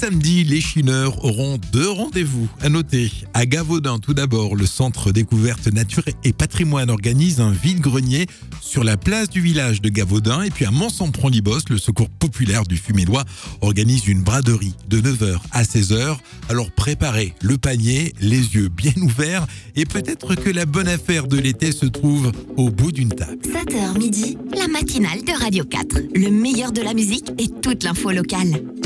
samedi, les chineurs auront 2 rendez-vous à noter. À Gavaudan, tout d'abord, le Centre Découverte Nature et Patrimoine organise un vide-grenier sur la place du village de Gavaudan. Et puis à Mons-en-Pront-Libos, le Secours populaire du Fumélois organise une braderie de 9h à 16h. Alors préparez le panier, les yeux bien ouverts et peut-être que la bonne affaire de l'été se trouve au bout d'une table. 7h midi, la matinale de Radio 4. Le meilleur de la musique et toute l'info locale.